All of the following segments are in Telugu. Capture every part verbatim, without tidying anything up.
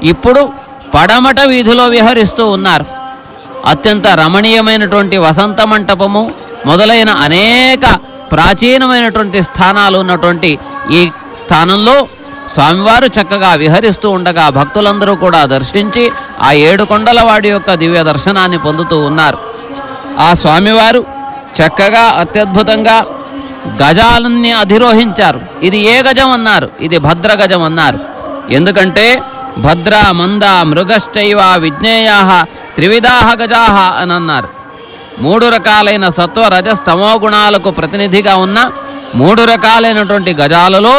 ఇప్పుడు పడమట వీధిలో విహరిస్తూ ఉన్నారు. అత్యంత రమణీయమైనటువంటి వసంత మంటపము మొదలైన అనేక ప్రాచీనమైనటువంటి స్థానాలు ఉన్నటువంటి ఈ స్థానంలో స్వామివారు చక్కగా విహరిస్తూ ఉండగా భక్తులందరూ కూడా దర్శించి ఆ ఏడు కొండల వాడి యొక్క దివ్య దర్శనాన్ని పొందుతూ ఉన్నారు. ఆ స్వామివారు చక్కగా అత్యద్భుతంగా గజాలన్నీ అధిరోహించారు. ఇది ఏ గజం అన్నారు? ఇది భద్ర గజం అన్నారు. ఎందుకంటే భద్ర మంద మృగశ్చైవ విజ్ఞేయాః త్రివిధాః గజాః అని అన్నారు. మూడు రకాలైన సత్వ రజస్ తమో గుణాలకు ప్రతినిధిగా ఉన్న మూడు రకాలైనటువంటి గజాలలో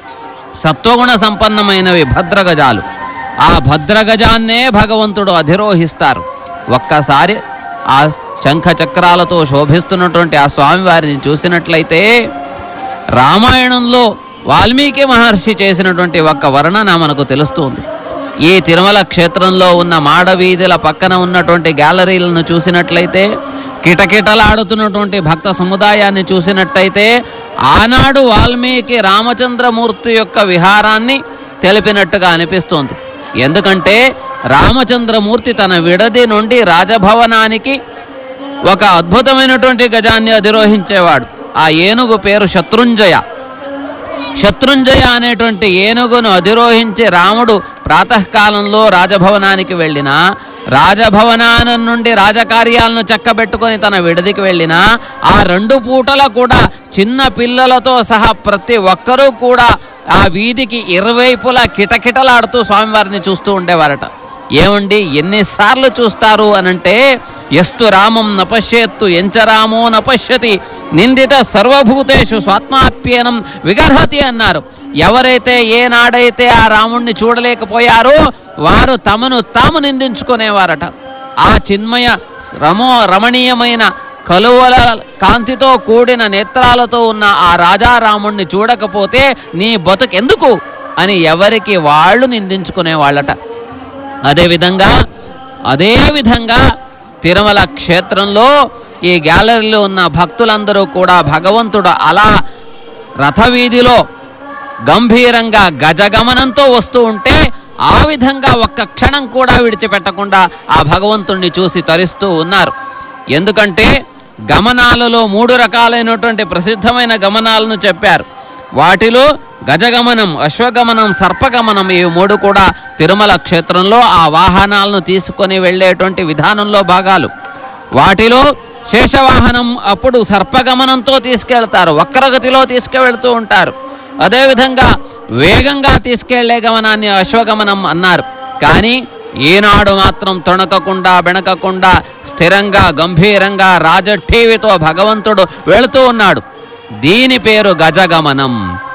సత్వగుణ సంపన్నమైనవి భద్రగజాలు. ఆ భద్రగజాన్నే భగవంతుడు అధిరోహిస్తారు. ఒక్కసారి ఆ శంఖ చక్రాలతో శోభిస్తున్నటువంటి ఆ స్వామివారిని చూసినట్లయితే రామాయణంలో వాల్మీకి మహర్షి చేసినటువంటి ఒక్క వర్ణన మనకు తెలుస్తుంది. ఈ తిరుమల క్షేత్రంలో ఉన్న మాడవీధుల పక్కన ఉన్నటువంటి గ్యాలరీలను చూసినట్లయితే, కిటకిటలాడుతున్నటువంటి భక్త సముదాయాన్ని చూసినట్టయితే ఆనాడు వాల్మీకి రామచంద్రమూర్తి యొక్క విహారాన్ని తెలిపినట్టుగా అనిపిస్తోంది. ఎందుకంటే రామచంద్రమూర్తి తన విడది నుండి రాజభవనానికి ఒక అద్భుతమైనటువంటి గజాన్ని అధిరోహించేవాడు. ఆ ఏనుగు పేరు శత్రుంజయ. శత్రుంజయ అనేటువంటి ఏనుగును అధిరోహించి రాముడు ప్రాతకాలంలో రాజభవనానికి వెళ్ళినా, రాజభవనానం నుండి రాజకార్యాలను చక్కబెట్టుకొని తన విడదికి వెళ్ళినా ఆ రెండు పూటల కూడా చిన్న పిల్లలతో సహా ప్రతి ఒక్కరూ కూడా ఆ వీధికి ఇరువైపులా కిటకిటలాడుతూ స్వామివారిని చూస్తూ ఉండేవారట. ఏమండి ఎన్నిసార్లు చూస్తారు అనంటే, ఎస్తు రామం నపశ్యత్తు ఎంచరామో నపశ్యతి నిందిత సర్వభూతేషు స్వాత్మాప్యేనం విగర్హతి అన్నారు. ఎవరైతే ఏనాడైతే ఆ రాముణ్ణి చూడలేకపోయారో వారు తమను తాము నిందించుకునేవారట. ఆ చిన్మయ రమో రమణీయమైన కలువల కాంతితో కూడిన నేత్రాలతో ఉన్న ఆ రాజారాముణ్ణి చూడకపోతే నీ బతుకెందుకు అని ఎవరికి వాళ్ళు నిందించుకునేవాళ్ళట. అదేవిధంగా అదేవిధంగా తిరుమల క్షేత్రంలో ఈ గ్యాలరీలో ఉన్న భక్తులందరూ కూడా భగవంతుడు అలా రథవీధిలో గంభీరంగా గజగమనంతో వస్తూ ఉంటే ఆ విధంగా ఒక్క క్షణం కూడా విడిచిపెట్టకుండా ఆ భగవంతుణ్ణి చూసి తరిస్తూ ఉన్నారు. ఎందుకంటే గమనాలలో మూడు రకాలైనటువంటి ప్రసిద్ధమైన గమనాలను చెప్పారు. వాటిలో గజగమనం, అశ్వగమనం, సర్పగమనం ఈ మూడు కూడా తిరుమల క్షేత్రంలో ఆ వాహనాలను తీసుకొని వెళ్ళేటువంటి విధానంలో భాగాలు. వాటిలో శేషవాహనం అప్పుడు సర్పగమనంతో తీసుకెళ్తారు, వక్రగతిలో తీసుకువెళ్తూ ఉంటారు. అదేవిధంగా వేగంగా తీసుకెళ్లే గమనాన్ని అశ్వగమనం అన్నారు. కానీ ఈనాడు మాత్రం తొణకకుండా బెణకకుండా స్థిరంగా గంభీరంగా రాజఠీవితో భగవంతుడు వెళుతూ ఉన్నాడు. దీని పేరు గజగమనం.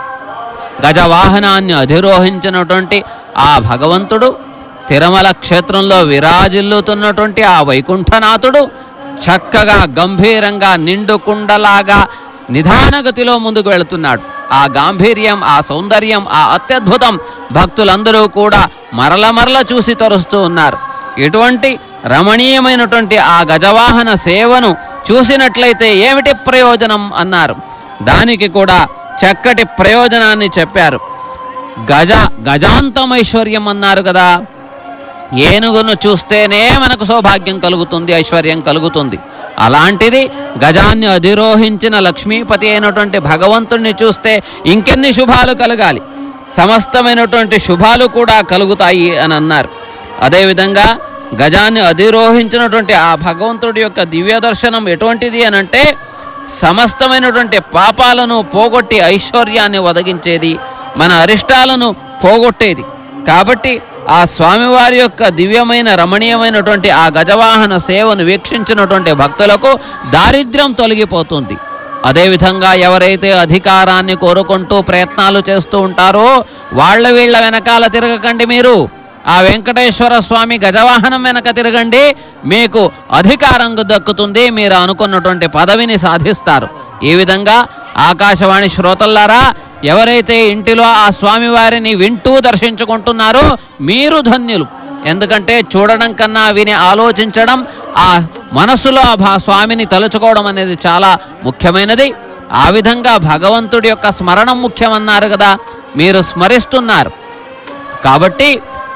గజవాహనాన్ని అధిరోహించినటువంటి ఆ భగవంతుడు, తిరుమల క్షేత్రంలో విరాజిల్లుతున్నటువంటి ఆ వైకుంఠనాథుడు చక్కగా గంభీరంగా నిండుకుండలాగా నిదానగతిలో ముందుకు వెళుతున్నాడు. ఆ గాంభీర్యం, ఆ సౌందర్యం, ఆ అత్యద్భుతం భక్తులందరూ కూడా మరల మరల చూసి తరుస్తూ ఉన్నారు. ఇటువంటి రమణీయమైనటువంటి ఆ గజవాహన సేవను చూసినట్లయితే ఏమిటి ప్రయోజనం అన్నారు. దానికి కూడా చక్కటి ప్రయోజనాన్ని చెప్పారు. గజ గజాంతమైశ్వర్యం అన్నారు కదా. ఏనుగును చూస్తేనే మనకు సౌభాగ్యం కలుగుతుంది, ఐశ్వర్యం కలుగుతుంది. అలాంటిది గజాన్ని అధిరోహించిన లక్ష్మీపతి అయినటువంటి భగవంతుణ్ణి చూస్తే ఇంకెన్ని శుభాలు కలగాలి, సమస్తమైనటువంటి శుభాలు కూడా కలుగుతాయి అని అన్నారు. అదేవిధంగా గజాన్ని అధిరోహించినటువంటి ఆ భగవంతుడి యొక్క దివ్య దర్శనం ఎటువంటిది అనంటే, సమస్తమైనటువంటి పాపాలను పోగొట్టి ఐశ్వర్యాన్ని ఒదగించేది, మన అరిష్టాలను పోగొట్టేది. కాబట్టి ఆ స్వామివారి యొక్క దివ్యమైన రమణీయమైనటువంటి ఆ గజవాహన సేవను వీక్షించినటువంటి భక్తులకు దారిద్ర్యం తొలగిపోతుంది. అదేవిధంగా ఎవరైతే అధికారాన్ని కోరుకుంటూ ప్రయత్నాలు చేస్తూ ఉంటారో వాళ్ళ వీళ్ళ వెనకాల తిరగకండి. మీరు ఆ వెంకటేశ్వర స్వామి గజవాహనం వెనక తిరగండి, మీకు అధికారం దక్కుతుంది, మీరు అనుకున్నటువంటి పదవిని సాధిస్తారు. ఈ విధంగా ఆకాశవాణి శ్రోతల్లారా, ఎవరైతే ఇంటిలో ఆ స్వామివారిని వింటూ దర్శించుకుంటున్నారో మీరు ధన్యులు. ఎందుకంటే చూడడం కన్నా విని ఆలోచించడం, ఆ మనస్సులో ఆ స్వామిని తలుచుకోవడం అనేది చాలా ముఖ్యమైనది. ఆ విధంగా భగవంతుడి యొక్క స్మరణం ముఖ్యమన్నారు కదా, మీరు స్మరిస్తున్నారు. కాబట్టి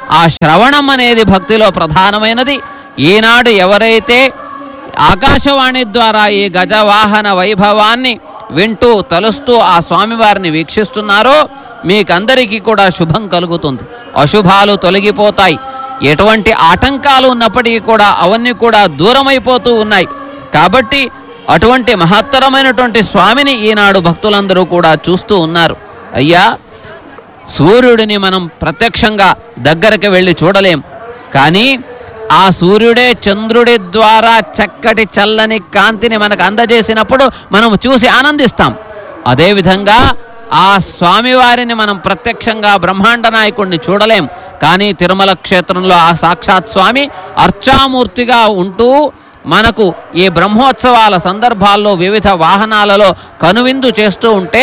ఆ శ్రవణం అనేది భక్తిలో ప్రధానమైనది. ఈనాడు ఎవరైతే ఆకాశవాణి ద్వారా ఈ గజవాహన వైభవాన్ని వింటూ తలుస్తూ ఆ స్వామివారిని వీక్షిస్తున్నారో మీకందరికీ కూడా శుభం కలుగుతుంది, అశుభాలు తొలగిపోతాయి. ఎటువంటి ఆటంకాలు ఉన్నప్పటికీ కూడా అవన్నీ కూడా దూరమైపోతూ ఉన్నాయి. కాబట్టి అటువంటి మహత్తరమైనటువంటి స్వామిని ఈనాడు భక్తులందరూ కూడా చూస్తూ ఉన్నారు. అయ్యా, సూర్యుడిని మనం ప్రత్యక్షంగా దగ్గరకు వెళ్ళి చూడలేం, కానీ ఆ సూర్యుడే చంద్రుడి ద్వారా చక్కటి చల్లని కాంతిని మనకు అందజేసినప్పుడు మనం చూసి ఆనందిస్తాం. అదేవిధంగా ఆ స్వామివారిని మనం ప్రత్యక్షంగా బ్రహ్మాండ నాయకుడిని చూడలేం, కానీ తిరుమల క్షేత్రంలో ఆ సాక్షాత్ స్వామి అర్చామూర్తిగా ఉంటూ మనకు ఈ బ్రహ్మోత్సవాల సందర్భాల్లో వివిధ వాహనాలలో కనువిందు చేస్తూ ఉంటే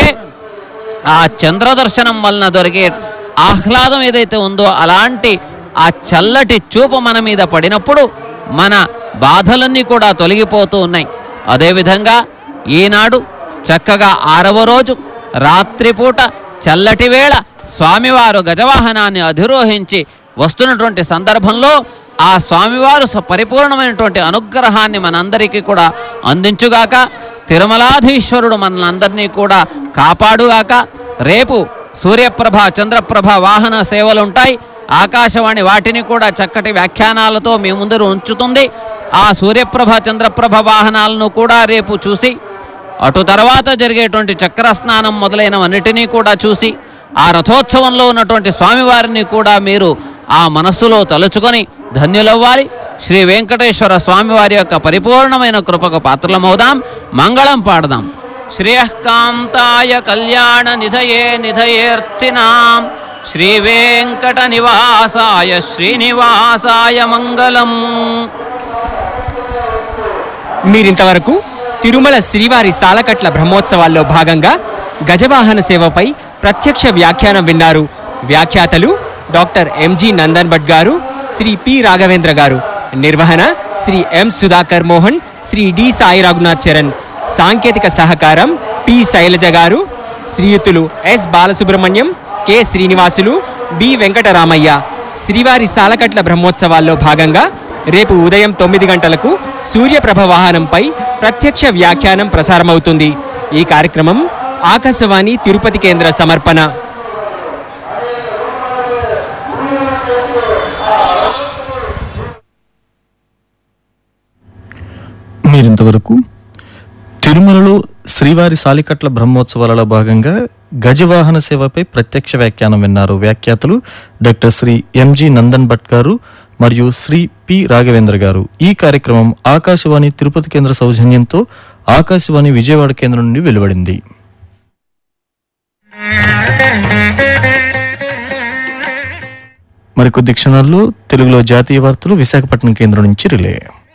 ఆ చంద్రదర్శనం వలన దొరికే ఆహ్లాదం ఏదైతే ఉందో అలాంటి ఆ చల్లటి చూపు మన మీద పడినప్పుడు మన బాధలన్నీ కూడా తొలగిపోతూ ఉన్నాయి. అదేవిధంగా ఈనాడు చక్కగా ఆరవ రోజు రాత్రిపూట చల్లటి వేళ స్వామివారు గజవాహనాన్ని అధిరోహించి వస్తున్నటువంటి సందర్భంలో ఆ స్వామివారు పరిపూర్ణమైనటువంటి అనుగ్రహాన్ని మనందరికీ కూడా అందించుగాక. తిరుమలాధీశ్వరుడు మనందరినీ కూడా కాపాడుగాక. రేపు సూర్యప్రభ చంద్రప్రభ వాహన సేవలు ఉంటాయి. ఆకాశవాణి వాటిని కూడా చక్కటి వ్యాఖ్యానాలతో మీ ముందర ఉంచుతుంది. ఆ సూర్యప్రభ చంద్రప్రభ వాహనాలను కూడా రేపు చూసి అటు తర్వాత జరిగేటువంటి చక్రస్నానం మొదలైనవన్నిటినీ కూడా చూసి ఆ రథోత్సవంలో ఉన్నటువంటి స్వామివారిని కూడా మీరు ఆ మనస్సులో తలుచుకొని ధన్యులవ్వాలి. శ్రీ వెంకటేశ్వర స్వామివారి యొక్క పరిపూర్ణమైన కృపకు పాత్రలమవుదాం. మంగళం పాడదాం. శ్రేయఃకాంతాయ కళ్యాణ నిధయే నిధయేర్తినాం శ్రీ వెంకట నివాసాయ శ్రీనివాసాయ మంగళం. మీరింతవరకు తిరుమల శ్రీవారి సాలకట్ల బ్రహ్మోత్సవాల్లో భాగంగా గజవాహన సేవపై ప్రత్యక్ష వ్యాఖ్యానం విన్నారు. వ్యాఖ్యాతలు డాక్టర్ ఎంజి నందన్ భట్ గారు, శ్రీ పి రాఘవేంద్ర గారు. నిర్వహణ శ్రీ ఎం సుధాకర్ మోహన్, శ్రీ డి సాయి రఘునాథ్ చరణ్. సాంకేతిక సహకారం పి శైలజ గారు. శ్రీయుతులు yes Balasubrahmanyam, K Srinivasulu, B Venkataramayya. శ్రీవారి సాలకట్ల బ్రహ్మోత్సవాల్లో భాగంగా రేపు ఉదయం తొమ్మిది గంటలకు సూర్యప్రభ వాహనంపై ప్రత్యక్ష వ్యాఖ్యానం ప్రసారమవుతుంది. ఈ కార్యక్రమం ఆకాశవాణి తిరుపతి కేంద్ర సమర్పణ. మీరింతవరకు తిరుమలలో శ్రీవారి సాలికట్ల బ్రహ్మోత్సవాలలో భాగంగా గజవాహన సేవపై ప్రత్యక్ష వ్యాఖ్యానం విన్నారు. వ్యాఖ్యాతలు డాక్టర్ శ్రీ ఎంజి నందన్ భట్ గారు మరియు శ్రీ పి రాఘవేంద్ర గారు. ఈ కార్యక్రమం ఆకాశవాణి తిరుపతి కేంద్ర సౌజన్యంతో ఆకాశవాణి విజయవాడ కేంద్రం నుండి వెలువడింది. మరికొద్ది క్షణాల్లో తెలుగులో జాతీయ వార్తలు విశాఖపట్నం కేంద్రం నుంచి రిలే.